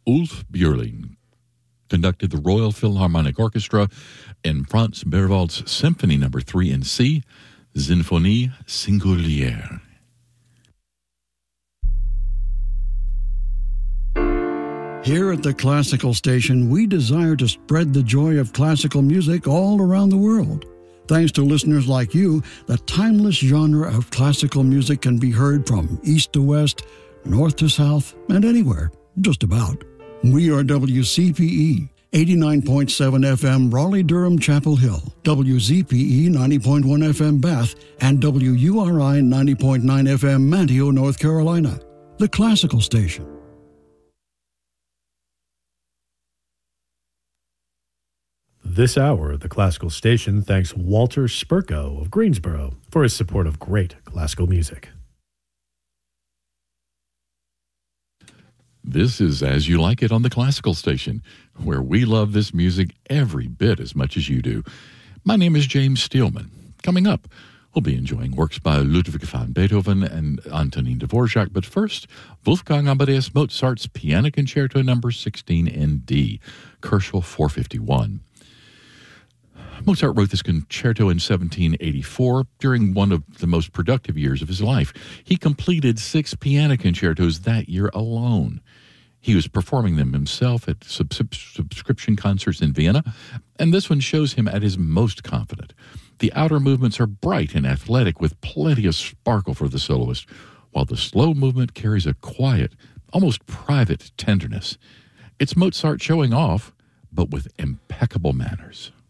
Ulf Björling conducted the Royal Philharmonic Orchestra in Franz Berwald's Symphony No. 3 in C, Symphonie Singulière. Here at the Classical Station, we desire to spread the joy of classical music all around the world. Thanks to listeners like you, the timeless genre of classical music can be heard from east to west, north to south, and anywhere, just about. We are WCPE, 89.7 FM Raleigh-Durham Chapel Hill, WZPE 90.1 FM Bath, and WURI 90.9 FM Manteo, North Carolina. The Classical Station. This hour of the Classical Station thanks Walter Spurko of Greensboro for his support of great classical music. This is As You Like It on the Classical Station, where we love this music every bit as much as you do. My name is James Steelman. Coming up, we'll be enjoying works by Ludwig van Beethoven and Antonin Dvorak, but first, Wolfgang Amadeus Mozart's Piano Concerto No. 16 in D, Koelschel 451. Mozart wrote this concerto in 1784 during one of the most productive years of his life. He completed 6 piano concertos that year alone. He was performing them himself at subscription concerts in Vienna, and this one shows him at his most confident. The outer movements are bright and athletic with plenty of sparkle for the soloist, while the slow movement carries a quiet, almost private tenderness. It's Mozart showing off, but with impeccable manners.